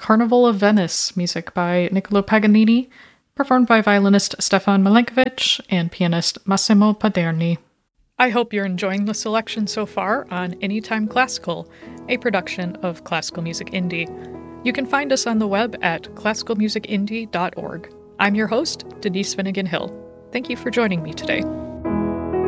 Carnival of Venice, music by Niccolo Paganini, performed by violinist Stefan Milenkovic and pianist Massimo Paderni. I hope you're enjoying the selection so far on Anytime Classical, a production of Classical Music Indie. You can find us on the web at classicalmusicindie.org. I'm your host, Denise Finnegan Hill. Thank you for joining me today.